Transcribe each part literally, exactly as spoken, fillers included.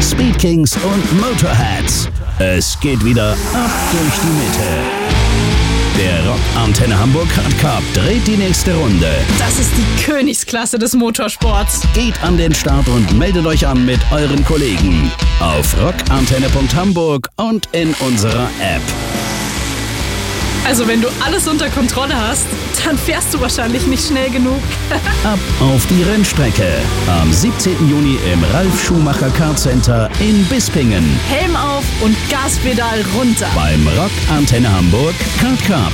Speed Kings und Motorheads. Es geht wieder ab durch die Mitte. Der Rock Antenne Hamburg Hard Cup dreht die nächste Runde. Das ist die Königsklasse des Motorsports. Geht an den Start und meldet euch an mit euren Kollegen auf rockantenne punkt hamburg und in unserer App. Also wenn du alles unter Kontrolle hast, dann fährst du wahrscheinlich nicht schnell genug. Ab auf die Rennstrecke. Am siebzehnten Juni im Ralf Schumacher Kart Center in Bispingen. Helm auf und Gaspedal runter. Beim Rock Antenne Hamburg Kart Cup.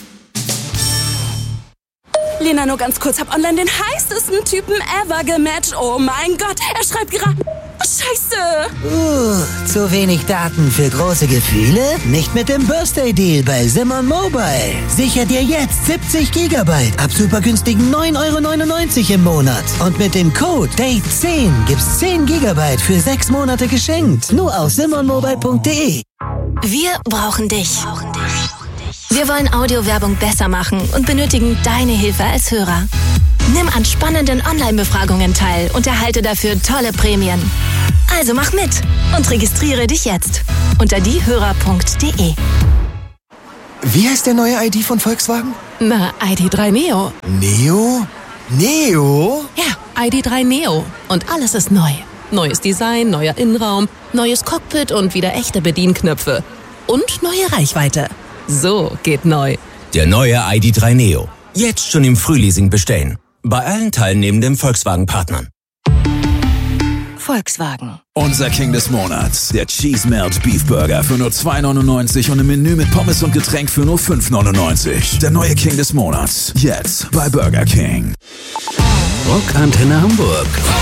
Lena, nur ganz kurz, hab online den heißesten Typen ever gematcht. Oh mein Gott, er schreibt gerade... Scheiße! Uh, zu wenig Daten für große Gefühle? Nicht mit dem Birthday Deal bei Simon Mobile. Sicher dir jetzt siebzig Gigabyte ab super günstigen neun Euro neunundneunzig im Monat. Und mit dem Code Date zehn gibt's zehn Gigabyte für sechs Monate geschenkt. Nur auf simon mobile punkt de. Wir brauchen dich. Wir wollen Audiowerbung besser machen und benötigen deine Hilfe als Hörer. Nimm an spannenden Online-Befragungen teil und erhalte dafür tolle Prämien. Also mach mit und registriere dich jetzt unter diehörer punkt de. Wie heißt der neue I D von Volkswagen? Na, I D drei Neo. Neo? Neo? Ja, I D drei Neo. Und alles ist neu. Neues Design, neuer Innenraum, neues Cockpit und wieder echte Bedienknöpfe. Und neue Reichweite. So geht neu. Der neue I D drei Neo. Jetzt schon im Frühleasing bestellen. Bei allen teilnehmenden Volkswagen-Partnern. Volkswagen. Unser King des Monats, der Cheese Melt Beef Burger für nur zwei neunundneunzig und im Menü mit Pommes und Getränk für nur fünf neunundneunzig. Der neue King des Monats, jetzt bei Burger King. Rock Antenne Hamburg.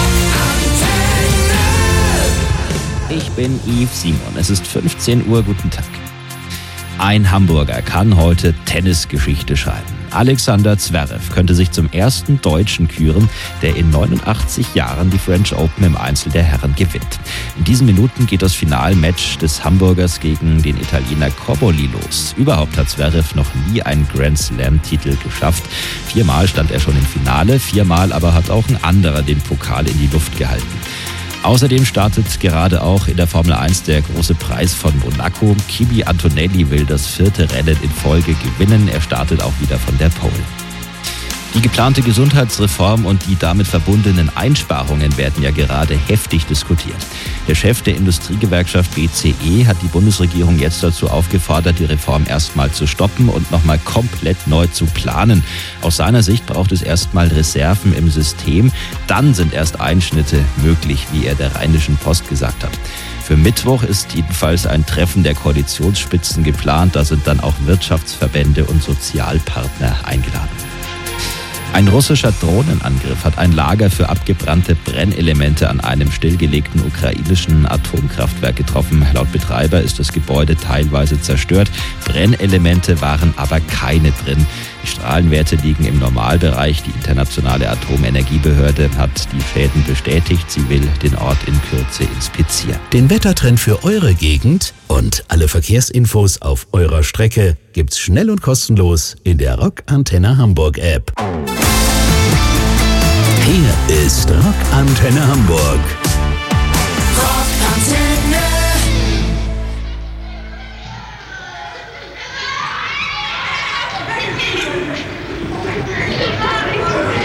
Ich bin Yves Simon, es ist fünfzehn Uhr, guten Tag. Ein Hamburger kann heute Tennisgeschichte schreiben. Alexander Zverev könnte sich zum ersten Deutschen küren, der in neunundachtzig Jahren die French Open im Einzel der Herren gewinnt. In diesen Minuten geht das Finalmatch des Hamburgers gegen den Italiener Corboli los. Überhaupt hat Zverev noch nie einen Grand Slam-Titel geschafft. Viermal stand er schon im Finale, viermal aber hat auch ein anderer den Pokal in die Luft gehalten. Außerdem startet gerade auch in der Formel eins der große Preis von Monaco. Kimi Antonelli will das vierte Rennen in Folge gewinnen. Er startet auch wieder von der Pole. Die geplante Gesundheitsreform und die damit verbundenen Einsparungen werden ja gerade heftig diskutiert. Der Chef der Industriegewerkschaft B C E hat die Bundesregierung jetzt dazu aufgefordert, die Reform erstmal zu stoppen und nochmal komplett neu zu planen. Aus seiner Sicht braucht es erstmal Reserven im System. Dann sind erst Einschnitte möglich, wie er der Rheinischen Post gesagt hat. Für Mittwoch ist jedenfalls ein Treffen der Koalitionsspitzen geplant. Da sind dann auch Wirtschaftsverbände und Sozialpartner eingeladen. Ein russischer Drohnenangriff hat ein Lager für abgebrannte Brennelemente an einem stillgelegten ukrainischen Atomkraftwerk getroffen. Laut Betreiber ist das Gebäude teilweise zerstört. Brennelemente waren aber keine drin. Die Strahlenwerte liegen im Normalbereich. Die internationale Atomenergiebehörde hat die Schäden bestätigt. Sie will den Ort in Kürze inspizieren. Den Wettertrend für eure Gegend und alle Verkehrsinfos auf eurer Strecke gibt's schnell und kostenlos in der Rock Antenne Hamburg App. Hier ist Rock Antenne Hamburg.